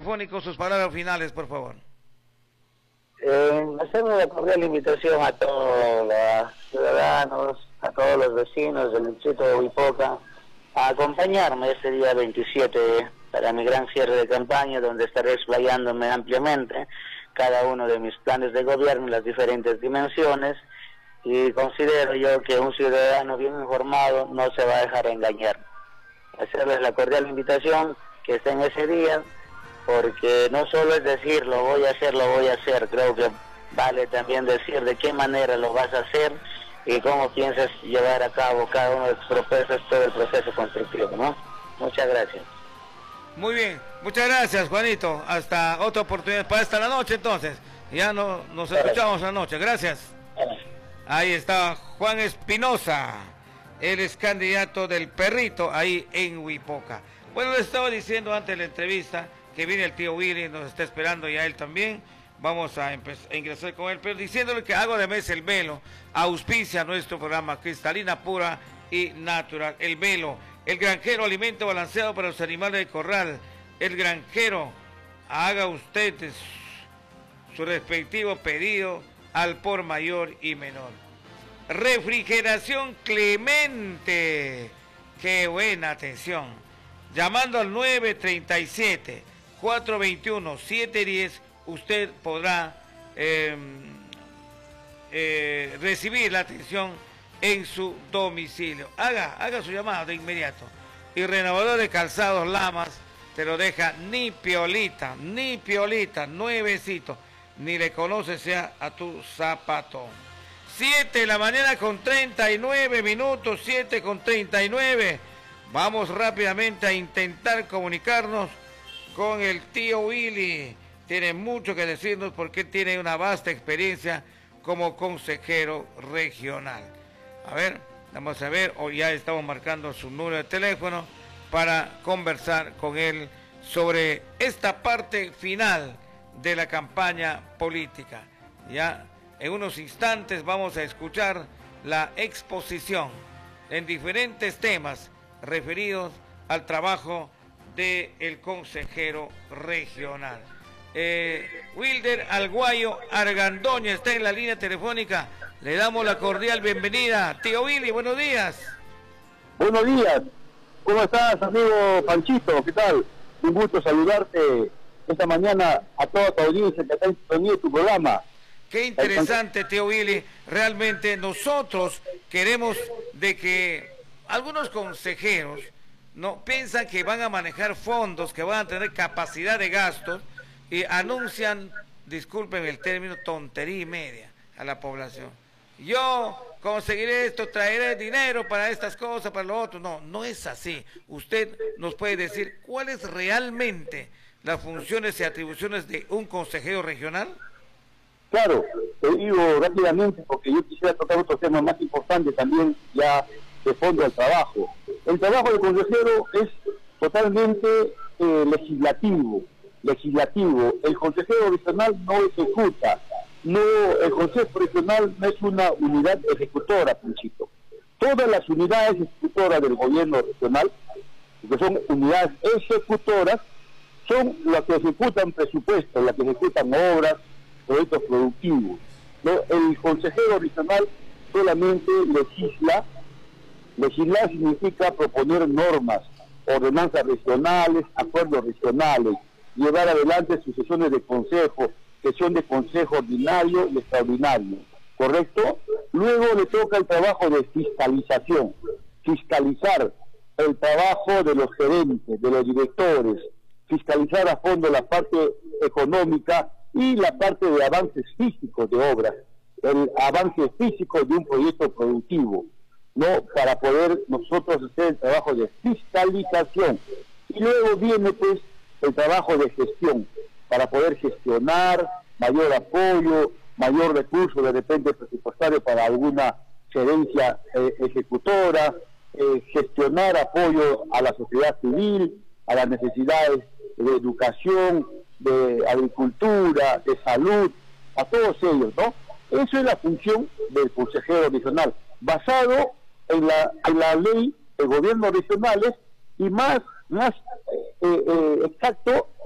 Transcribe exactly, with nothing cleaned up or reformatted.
telefónico, sus palabras finales, por favor. Eh, hacemos una cordial invitación a todos los ciudadanos, a todos los vecinos del distrito de Huipoca, a acompañarme este día veintisiete para mi gran cierre de campaña, donde estaré explayándome ampliamente cada uno de mis planes de gobierno en las diferentes dimensiones, y considero yo que un ciudadano bien informado no se va a dejar engañar. Hacerles la cordial invitación que estén ese día, porque no solo es decir lo voy a hacer, lo voy a hacer, creo que vale también decir de qué manera lo vas a hacer y cómo piensas llevar a cabo cada uno de tus propuestas, todo el proceso constructivo, ¿no? Muchas gracias. Muy bien, muchas gracias, Juanito. Hasta otra oportunidad, para esta la noche entonces. Ya no, nos escuchamos la noche, gracias. Ahí está Juan Espinosa, él es candidato del Perrito ahí en Huipoca. Bueno, le estaba diciendo antes de la entrevista que viene el tío Willy, nos está esperando ya él también. Vamos a, a ingresar con él, pero diciéndole que Agua de Mesa El Velo auspicia nuestro programa Cristalina Pura y Natural. El Velo, el granjero, alimento balanceado para los animales de corral. El granjero, haga usted su, su respectivo pedido al por mayor y menor. Refrigeración Clemente, qué buena atención. Llamando al nueve treinta y siete, cuatrocientos veintiuno, setecientos diez, usted podrá eh, eh, recibir la atención en su domicilio. Haga, haga su llamado de inmediato. Y Renovador de Calzados Lamas te lo deja ni piolita, ni piolita, nuevecito, ni le conoce sea a tu zapato. siete de la mañana con treinta y nueve minutos, siete con treinta y nueve. Vamos rápidamente a intentar comunicarnos con el tío Willy. Tiene mucho que decirnos porque tiene una vasta experiencia como consejero regional. A ver, vamos a ver, o ya estamos marcando su número de teléfono para conversar con él sobre esta parte final de la campaña política. Ya en unos instantes vamos a escuchar la exposición en diferentes temas referidos al trabajo del consejero regional. Eh, Wilder Alguayo Argandoña está en la línea telefónica. Le damos la cordial bienvenida. Tío Willy, buenos días. Buenos días. ¿Cómo estás, amigo Panchito? ¿Qué tal? Un gusto saludarte esta mañana a toda tu audiencia que está en tu programa. Qué interesante, tío Willy. Realmente nosotros queremos de que algunos consejeros no piensan que van a manejar fondos, que van a tener capacidad de gastos y anuncian, disculpen el término, tontería y media a la población. Yo conseguiré esto, traeré dinero para estas cosas, para lo otro. No, no es así. Usted nos puede decir cuáles realmente las funciones y atribuciones de un consejero regional. Claro, te digo rápidamente porque yo quisiera tocar otro tema más importante también, ya de fondo al trabajo. El trabajo del consejero es totalmente eh, legislativo, legislativo. El consejero regional no ejecuta, no, el consejo regional no es una unidad ejecutora, Panchito. Todas las unidades ejecutoras del gobierno regional, que son unidades ejecutoras, son las que ejecutan presupuestos, las que ejecutan obras, proyectos productivos, ¿no? El consejero regional solamente legisla. Legislar significa proponer normas, ordenanzas regionales, acuerdos regionales, llevar adelante sucesiones de consejo, sesión de consejo ordinario y extraordinario, ¿correcto? Luego le toca el trabajo de fiscalización, fiscalizar el trabajo de los gerentes, de los directores, fiscalizar a fondo la parte económica y la parte de avances físicos de obras, el avance físico de un proyecto productivo, ¿no? Para poder nosotros hacer el trabajo de fiscalización. Y luego viene pues el trabajo de gestión, para poder gestionar mayor apoyo, mayor recurso de repente presupuestario para alguna gerencia eh, ejecutora, eh, gestionar apoyo a la sociedad civil, a las necesidades de educación, de agricultura, de salud, a todos ellos, ¿no? Eso es la función del consejero regional, basado en la, en la ley de gobiernos regionales y más, más eh, eh, exacto